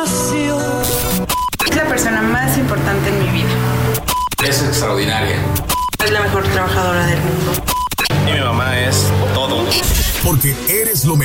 Es la persona más importante en mi vida. Es extraordinaria. Es la mejor trabajadora del mundo. Y mi mamá es todo. Porque eres lo mejor.